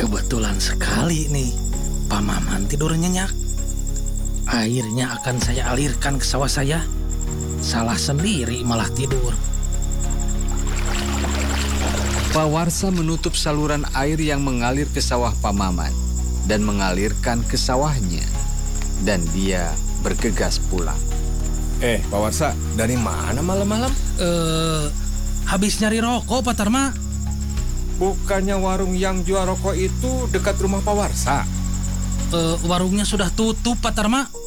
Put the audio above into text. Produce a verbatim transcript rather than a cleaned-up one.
Kebetulan sekali nih, Pak Maman tidur nyenyak. Airnya akan saya alirkan ke sawah saya. Salah sendiri malah tidur. Pak Warsa menutup saluran air yang mengalir ke sawah Pak Maman dan mengalirkan ke sawahnya. Dan dia bergegas pulang. Eh, Pak Warsa, dari mana malam-malam? Eh, habis nyari rokok, Pak Tarma. Bukannya warung yang jual rokok itu dekat rumah Pak Warsa? Eh, warungnya sudah tutup, Pak Tarma.